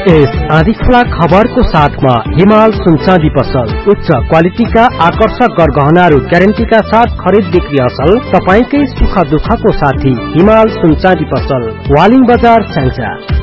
यस आँधीखोला खबरको साथमा हिमाल सुनचाँदी पसल उच्च क्वालिटीका आकर्षक गरगहनाहरू ग्यारेन्टीका साथ खरिद बिक्री असल तपाईकै सुख दुःखको साथी हिमाल सुनचाँदी पसल वालिङ बजार स्याङ्जा।